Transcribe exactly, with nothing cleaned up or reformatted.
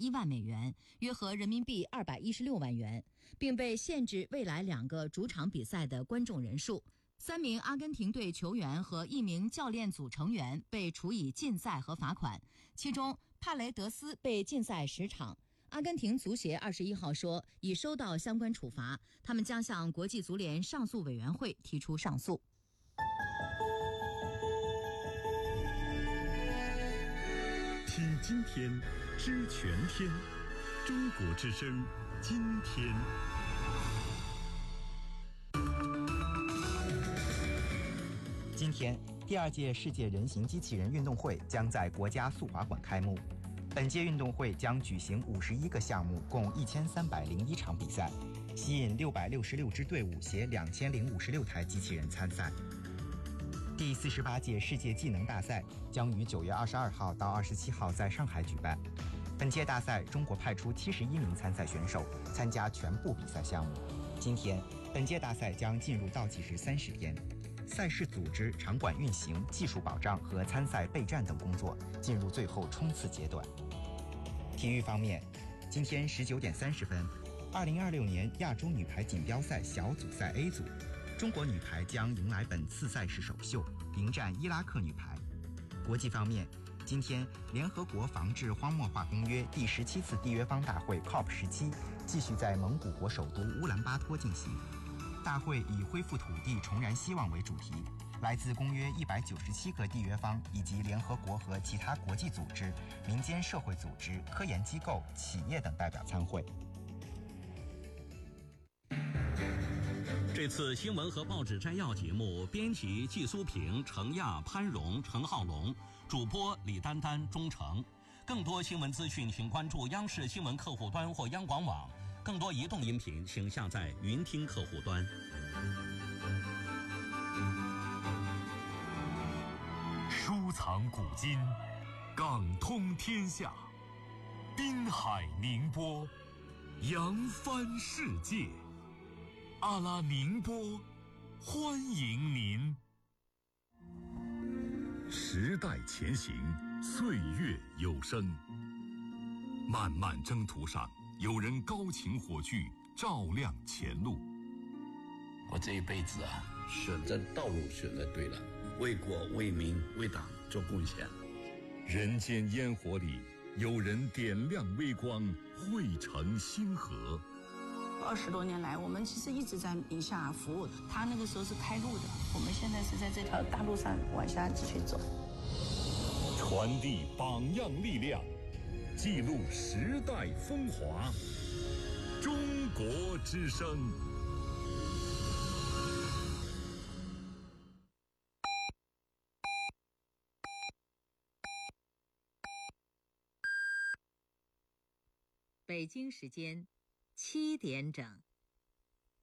一万美元，约合人民币二百一十六万元，并被限制未来两个主场比赛的观众人数。三名阿根廷队球员和一名教练组成员被处以禁赛和罚款，其中帕雷德斯被禁赛十场。阿根廷足协二十一号说，已收到相关处罚，他们将向国际足联上诉委员会提出上诉。 听今天，知全天，中国之声，今天。 今天，第二届世界人形机器人运动会将在国家速滑馆开幕。本届运动会将举行五十一个项目，共一千三百零一场比赛，吸引六百六十六支队伍携两千零五十六台机器人参赛。第四十八届世界技能大赛将于九月二十二号到二十七号在上海举办。本届大赛，中国派出七十一名参赛选手参加全部比赛项目。今天，本届大赛将进入倒计时三十天。赛事组织、场馆运行、技术保障和参赛备战等工作进入最后冲刺阶段。体育方面，今天十九点三十分，二零二六年亚洲女排锦标赛小组赛 A 组，中国女排将迎来本次赛事首秀，迎战伊拉克女排。国际方面，今天联合国防治荒漠化公约第十七次缔约方大会 C O P 十七 继续在蒙古国首都乌兰巴托进行。大会以恢复土地、重燃希望为主题，来自公约一百九十七个缔约方以及联合国和其他国际组织、民间社会组织、科研机构、企业等代表参会。 这次新闻和报纸摘要节目，编辑季苏平、程亚、潘荣、陈浩龙，主播李丹丹、钟诚。更多新闻资讯，请关注央视新闻客户端或央广网。更多移动音频，请下载云听客户端。 收藏古今，港通天下，滨海宁波，扬帆世界。阿拉宁波，欢迎您。时代前行，岁月有声。漫漫征途上，有人高擎火炬，照亮前路。 我这一辈子啊，选择道路选择对了，为国为民为党做贡献。 人间烟火里，有人点亮微光，汇成星河。 二十多年来，我们其实一直在宁夏服务。他那个时候是开路的，我们现在是在这条大路上往下继续走。 传递榜样力量，记录时代风华。中国之声。 北京时间七点整。